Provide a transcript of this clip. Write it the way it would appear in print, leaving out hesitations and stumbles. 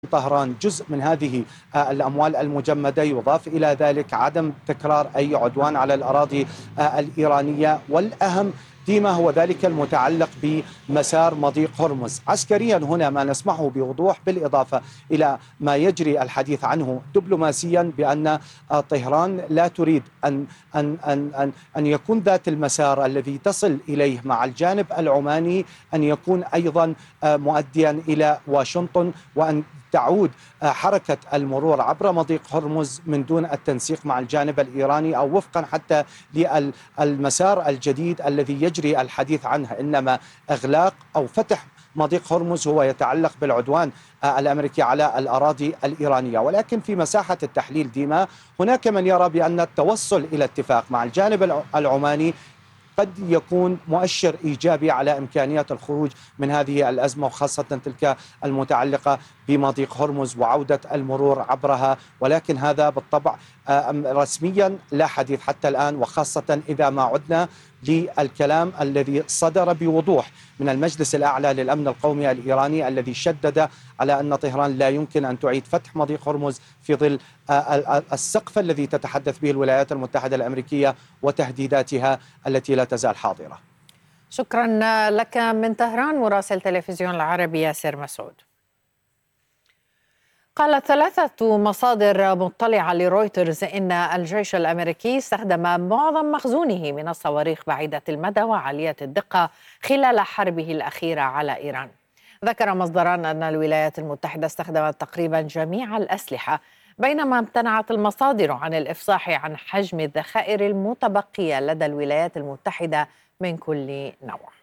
طهران جزء من هذه الأموال المجمدة. يضاف إلى ذلك عدم تكرار أي عدوان على الأراضي الإيرانية، والأهم فيما هو ذلك المتعلق بمسار مضيق هرمز. عسكريا هنا ما نسمعه بوضوح، بالإضافة إلى ما يجري الحديث عنه دبلوماسيا، بأن طهران لا تريد أن يكون ذات المسار الذي تصل إليه مع الجانب العماني أن يكون أيضا مؤديا إلى واشنطن، وأن تعود حركة المرور عبر مضيق هرمز من دون التنسيق مع الجانب الإيراني، أو وفقا حتى للمسار الجديد الذي يجري الحديث عنه. إنما إغلاق أو فتح مضيق هرمز هو يتعلق بالعدوان الأمريكي على الأراضي الإيرانية. ولكن في مساحة التحليل ديما هناك من يرى بأن التوصل إلى اتفاق مع الجانب العماني قد يكون مؤشر إيجابي على إمكانية الخروج من هذه الأزمة، وخاصة تلك المتعلقة بمضيق هرمز وعودة المرور عبرها. ولكن هذا بالطبع رسميا لا حديث حتى الآن، وخاصة إذا ما عدنا للكلام الذي صدر بوضوح من المجلس الأعلى للأمن القومي الإيراني، الذي شدد على أن طهران لا يمكن أن تعيد فتح مضيق هرمز في ظل السقف الذي تتحدث به الولايات المتحدة الأمريكية وتهديداتها التي لا تزال حاضرة. شكرا لك من طهران مراسل تلفزيون العربي ياسر مسعود. قالت 3 مصادر مطلعة لرويترز إن الجيش الأمريكي استخدم معظم مخزونه من الصواريخ بعيدة المدى وعالية الدقة خلال حربه الأخيرة على إيران. ذكر مصدران أن الولايات المتحدة استخدمت تقريبا جميع الأسلحة، بينما امتنعت المصادر عن الإفصاح عن حجم الذخائر المتبقية لدى الولايات المتحدة من كل نوع.